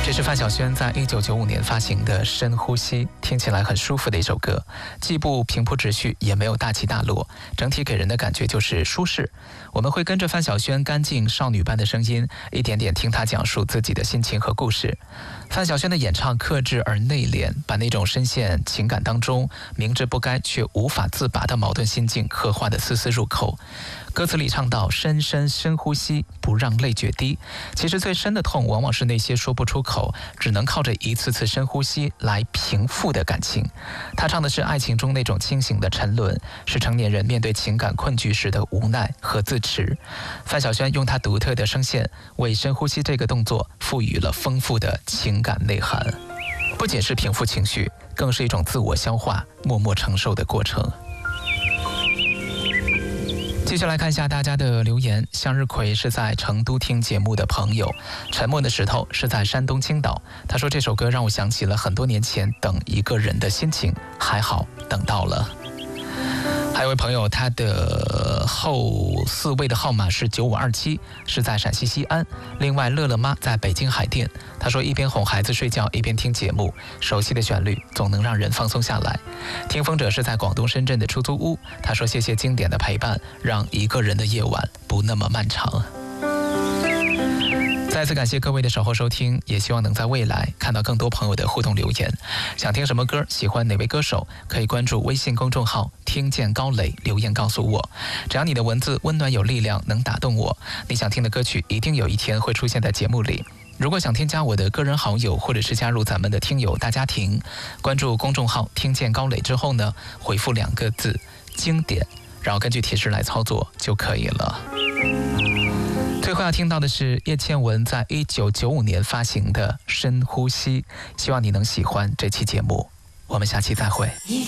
这是范晓萱在1995年发行的《深呼吸》，听起来很舒服的一首歌，既不平铺直叙，也没有大起大落，整体给人的感觉就是舒适。我们会跟着范晓萱干净少女般的声音，一点点听她讲述自己的心情和故事。范晓萱的演唱克制而内敛，把那种深陷情感当中明知不该却无法自拔的矛盾心境刻画得丝丝入扣。歌词里唱到深深深呼吸，不让泪决堤。其实最深的痛往往是那些说不出口，只能靠着一次次深呼吸来平复的感情。他唱的是爱情中那种清醒的沉沦，是成年人面对情感困局时的无奈和自持。范晓萱用她独特的声线为深呼吸这个动作赋予了丰富的情感内涵，不仅是平复情绪，更是一种自我消化、默默承受的过程。继续来看一下大家的留言。向日葵是在成都听节目的朋友，沉默的石头是在山东青岛。他说这首歌让我想起了很多年前等一个人的心情，还好等到了。还有一位朋友，他的后4位的号码是9527，是在陕西西安。另外乐乐妈在北京海淀，他说一边哄孩子睡觉一边听节目，熟悉的旋律总能让人放松下来。听风者是在广东深圳的出租屋，他说谢谢经典的陪伴，让一个人的夜晚不那么漫长。再次感谢各位的守候收听，也希望能在未来看到更多朋友的互动留言。想听什么歌，喜欢哪位歌手，可以关注微信公众号听见高磊，留言告诉我。只要你的文字温暖有力量，能打动我，你想听的歌曲一定有一天会出现在节目里。如果想添加我的个人好友，或者是加入咱们的听友大家庭，关注公众号听见高磊之后呢，回复2个字经典，然后根据提示来操作就可以了。最后要听到的是叶倩文在1995年发行的《深呼吸》，希望你能喜欢这期节目，我们下期再会。